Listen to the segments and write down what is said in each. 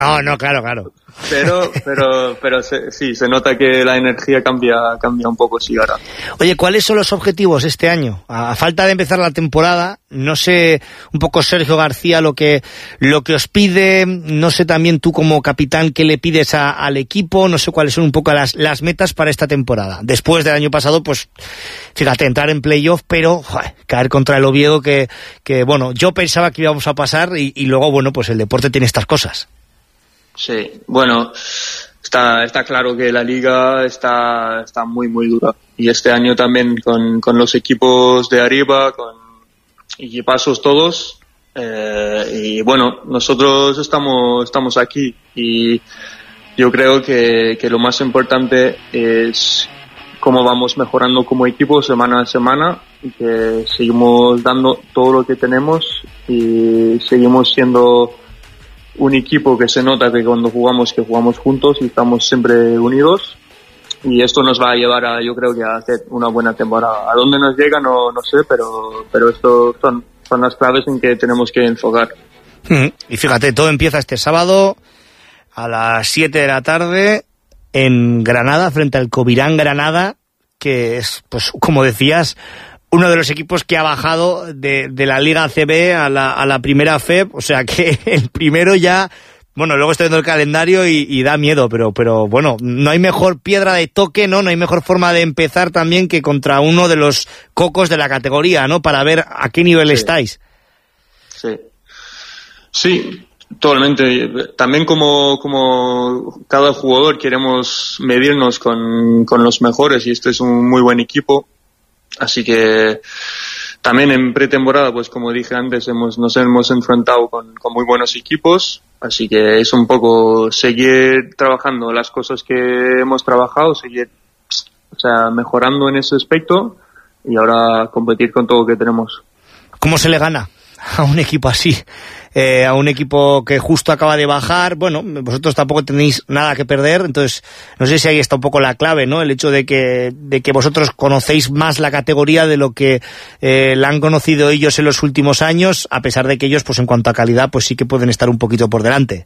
No, claro. Pero sí, se nota que la energía cambia un poco, sí, ahora. Oye, ¿cuáles son los objetivos este año? A falta de empezar la temporada, no sé, un poco Sergio García lo que os pide, no sé también tú como capitán qué le pides al equipo, no sé cuáles son un poco las metas para esta temporada. Después del año pasado, pues, fíjate, entrar en playoff, pero caer contra el Oviedo que bueno, yo pensaba que íbamos a pasar y luego, bueno, pues el deporte tiene estas cosas. Sí, bueno, está claro que la liga está muy muy dura, y este año también con los equipos de arriba, con equipazos todos, y bueno, nosotros estamos aquí, y yo creo que lo más importante es cómo vamos mejorando como equipo semana a semana, y que seguimos dando todo lo que tenemos y seguimos siendo un equipo que se nota que cuando jugamos juntos y estamos siempre unidos, y esto nos va a llevar yo creo que a hacer una buena temporada. A dónde nos llega no sé, pero esto son las claves en que tenemos que enfocar. Y fíjate, todo empieza este sábado a las 7 de la tarde en Granada, frente al Covirán Granada, que es, pues como decías, uno de los equipos que ha bajado de la Liga ACB a la primera FEB, o sea que el primero ya, bueno, luego estoy viendo el calendario y da miedo, pero bueno, no hay mejor piedra de toque, ¿no? No hay mejor forma de empezar también que contra uno de los cocos de la categoría, ¿no? Para ver a qué nivel estáis. Sí, totalmente. También como cada jugador queremos medirnos con los mejores, y este es un muy buen equipo. Así que también en pretemporada, pues como dije antes, nos hemos enfrentado con muy buenos equipos, así que es un poco seguir trabajando las cosas que hemos trabajado, seguir mejorando en ese aspecto, y ahora competir con todo lo que tenemos. ¿Cómo se le gana a un equipo así? A un equipo que justo acaba de bajar. Bueno, vosotros tampoco tenéis nada que perder, entonces no sé si ahí está un poco la clave, ¿no? El hecho de que vosotros conocéis más la categoría de lo que la han conocido ellos en los últimos años, a pesar de que ellos, pues en cuanto a calidad, pues sí que pueden estar un poquito por delante.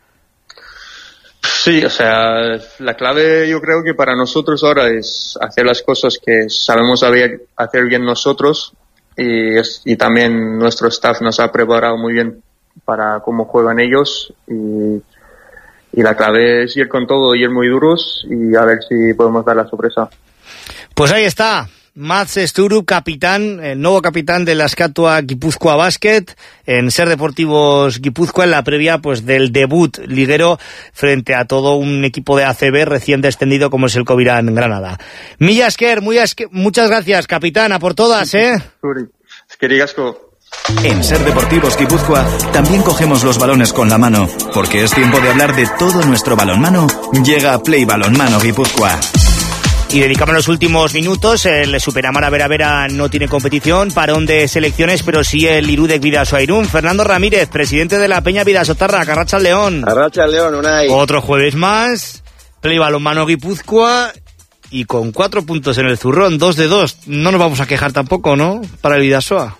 Sí, la clave yo creo que para nosotros ahora es hacer las cosas que sabemos hacer bien nosotros, y también nuestro staff nos ha preparado muy bien para cómo juegan ellos, y la clave es ir con todo, ir muy duros, y a ver si podemos dar la sorpresa. Pues ahí está, Mats Sturup, capitán, el nuevo capitán de la Azkatua Guipúzcoa Basket en Ser Deportivos Guipúzcoa, en la previa pues del debut liguero frente a todo un equipo de ACB recién descendido como es el Covirán Granada. Mila esker, muchas gracias, capitán, a por todas, Eskerrik asko. En Ser Deportivos Guipúzcoa también cogemos los balones con la mano, porque es tiempo de hablar de todo nuestro balonmano. Llega Play Balonmano Guipúzcoa. Y dedicamos los últimos minutos. El Superamara Vera Vera no tiene competición, parón de selecciones, pero sí el Irudek Bidasoa Irún. Fernando Ramírez, presidente de la Peña Bidasotarra, Arratsaldeon. Arratsaldeon, Unai. Otro jueves más, Play Balonmano Guipúzcoa, y con 4 puntos en el zurrón, 2 de 2. No nos vamos a quejar tampoco, ¿no?, para el Bidasoa.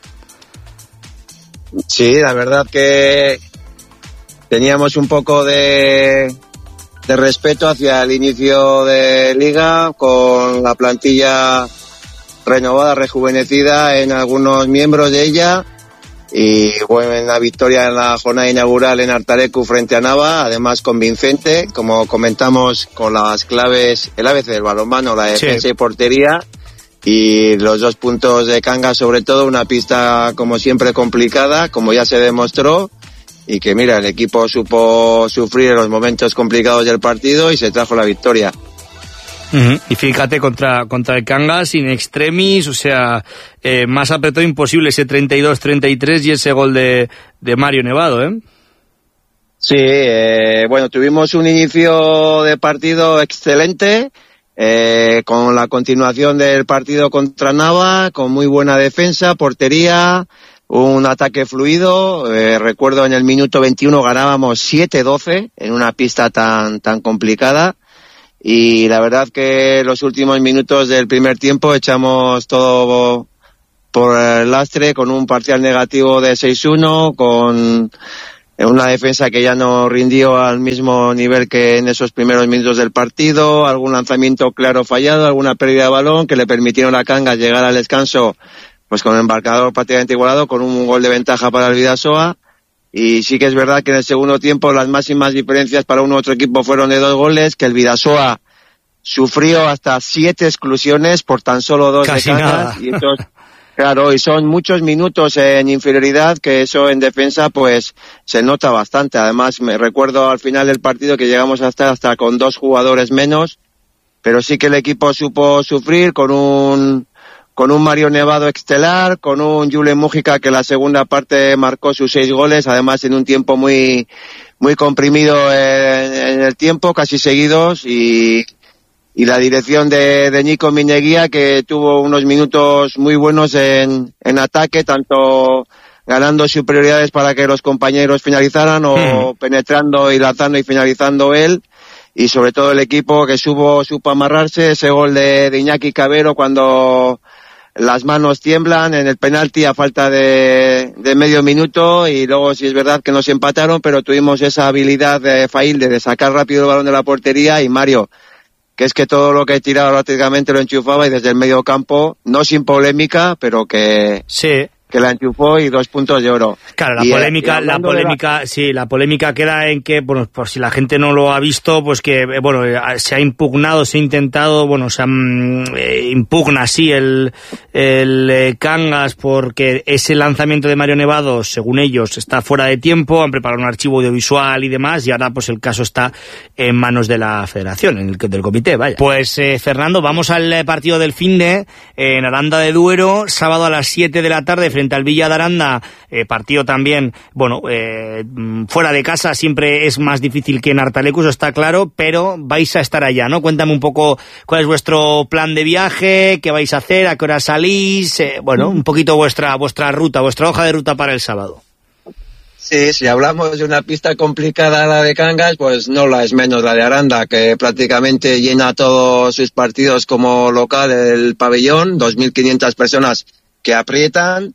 Sí, la verdad que teníamos un poco de respeto hacia el inicio de liga, con la plantilla renovada, rejuvenecida en algunos miembros de ella, y buena victoria en la jornada inaugural en Artarecu frente a Nava, además convincente, como comentamos, con las claves, el ABC del balonmano, la defensa y portería, y los 2 puntos de Cangas, sobre todo, una pista como siempre complicada, como ya se demostró, y que mira, el equipo supo sufrir en los momentos complicados del partido y se trajo la victoria. Y fíjate, contra el Cangas in extremis, o sea, más apretado imposible ese 32-33 y ese gol de Mario Nevado, ¿eh? Sí, bueno, tuvimos un inicio de partido excelente, con la continuación del partido contra Nava, con muy buena defensa, portería, un ataque fluido. Recuerdo en el minuto 21 ganábamos 7-12 en una pista tan complicada, y la verdad que los últimos minutos del primer tiempo echamos todo por el lastre, con un parcial negativo de 6-1, con una defensa que ya no rindió al mismo nivel que en esos primeros minutos del partido, algún lanzamiento claro fallado, alguna pérdida de balón que le permitieron a Cangas llegar al descanso pues con el marcador prácticamente igualado, con un gol de ventaja para el Bidasoa. Y sí que es verdad que en el segundo tiempo las máximas diferencias para uno u otro equipo fueron de 2 goles, que el Bidasoa sufrió hasta 7 exclusiones por tan solo 2 de Cangas. Y estos, claro, y son muchos minutos en inferioridad, que eso en defensa pues se nota bastante. Además, me recuerdo al final del partido que llegamos a estar hasta con 2 jugadores menos, pero sí que el equipo supo sufrir con un Mario Nevado estelar, con un Julen Mújica que en la segunda parte marcó sus 6 goles, además en un tiempo muy comprimido en el tiempo, casi seguidos, y la dirección de Nico Mineguía, que tuvo unos minutos muy buenos en ataque, tanto ganando superioridades para que los compañeros finalizaran o penetrando y lanzando y finalizando él. Y sobre todo el equipo que supo amarrarse, ese gol de Iñaki Cabero cuando las manos tiemblan en el penalti a falta de medio minuto, y luego sí es verdad que nos empataron, pero tuvimos esa habilidad de Failde de sacar rápido el balón de la portería, y Mario, que es que todo lo que tiraba prácticamente lo enchufaba, y desde el medio campo, no sin polémica, pero que sí, que la enchufó, y 2 puntos de oro. Claro, la polémica queda en que, bueno, por si la gente no lo ha visto, pues que, bueno, se ha impugnado, se ha intentado, bueno, se impugna así el Cangas, porque ese lanzamiento de Mario Nevado, según ellos, está fuera de tiempo, han preparado un archivo audiovisual y demás, y ahora pues el caso está en manos de la federación, del comité, vaya. Pues, Fernando, vamos al partido del finde en Aranda de Duero, sábado a las 7 de la tarde, frente al Villa de Aranda, partido también, bueno, fuera de casa siempre es más difícil que en Artalecus, está claro, pero vais a estar allá, ¿no? Cuéntame un poco cuál es vuestro plan de viaje, qué vais a hacer, a qué hora salís, bueno, un poquito vuestra ruta, vuestra hoja de ruta para el sábado. Sí, si hablamos de una pista complicada, la de Cangas, pues no la es menos la de Aranda, que prácticamente llena todos sus partidos como local el pabellón, 2.500 personas que aprietan.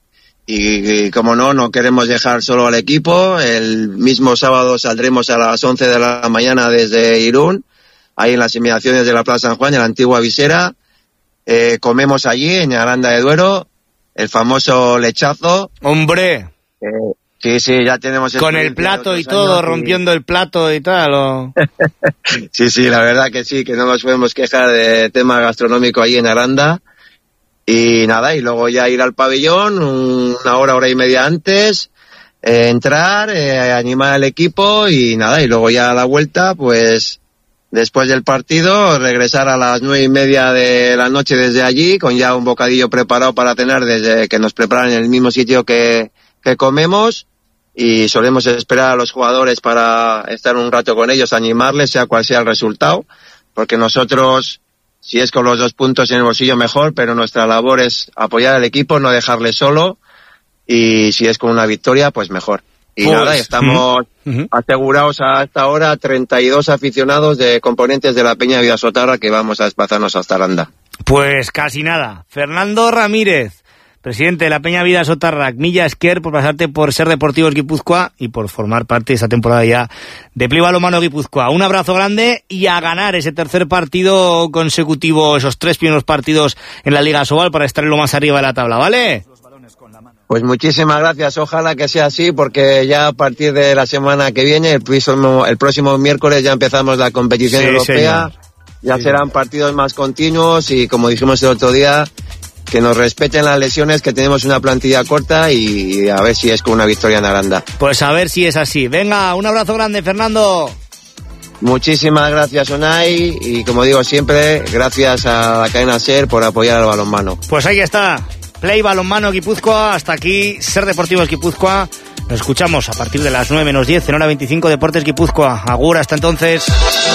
Y como no queremos dejar solo al equipo. El mismo sábado saldremos a las 11 de la mañana desde Irún, ahí en las inmediaciones de la Plaza San Juan, en la antigua visera. Comemos allí, en Aranda de Duero, el famoso lechazo. ¡Hombre! Sí, ya tenemos... Con el plato y todo, rompiendo el plato y tal, ¿o? Sí, la verdad que sí, que no nos podemos quejar de tema gastronómico ahí en Aranda. Y nada, y luego ya ir al pabellón una hora y media antes, entrar, animar al equipo, y nada, y luego ya a la vuelta, pues después del partido, regresar a las 9:30 de la noche desde allí, con ya un bocadillo preparado para cenar desde que nos preparan en el mismo sitio que comemos, y solemos esperar a los jugadores para estar un rato con ellos, animarles, sea cual sea el resultado, porque nosotros... Si es con los 2 puntos en el bolsillo, mejor, pero nuestra labor es apoyar al equipo, no dejarle solo, y si es con una victoria, pues mejor. Y pues, nada, estamos asegurados hasta ahora 32 aficionados de componentes de la Peña Bidasotarra que vamos a desplazarnos hasta Aranda. Pues casi nada. Fernando Ramírez, presidente de la Peña Bidasotarra, milla esker por pasarte por Ser Deportivos Guipúzcoa y por formar parte de esta temporada ya de Play Balonmano Guipúzcoa. Un abrazo grande y a ganar ese tercer partido consecutivo, esos 3 primeros partidos en la Liga Sobal para estar en lo más arriba de la tabla, ¿vale? Pues muchísimas gracias, ojalá que sea así, porque ya a partir de la semana que viene, el próximo miércoles ya empezamos la competición europea, señor. Ya serán partidos más continuos y, como dijimos el otro día, que nos respeten las lesiones, que tenemos una plantilla corta, y a ver si es con una victoria en Aranda. Pues a ver si es así. Venga, un abrazo grande, Fernando. Muchísimas gracias, Unai, y como digo siempre, gracias a la cadena SER por apoyar al balonmano. Pues ahí está, Play Balonmano Guipúzcoa, hasta aquí Ser Deportivos Guipúzcoa. Nos escuchamos a partir de las 9:10 en hora 25 Deportes Guipúzcoa. Agur, hasta entonces.